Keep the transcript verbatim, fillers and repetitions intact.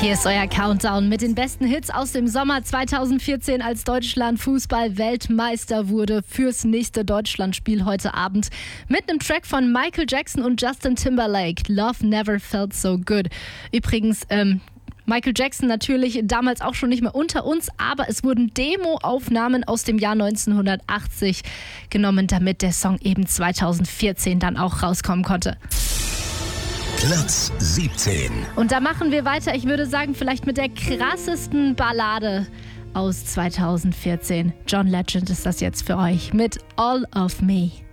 Hier ist euer Countdown mit den besten Hits aus dem Sommer zweitausendvierzehn, als Deutschland Fußball-Weltmeister wurde, fürs nächste Deutschlandspiel heute Abend. Mit einem Track von Michael Jackson und Justin Timberlake. Love Never Felt So Good. Übrigens, ähm, Michael Jackson natürlich damals auch schon nicht mehr unter uns, aber es wurden Demo-Aufnahmen aus dem Jahr neunzehnhundertachtzig genommen, damit der Song eben zweitausendvierzehn dann auch rauskommen konnte. Platz siebzehn. Und da machen wir weiter, ich würde sagen, vielleicht mit der krassesten Ballade aus zweitausendvierzehn. John Legend ist das jetzt für euch mit All of Me.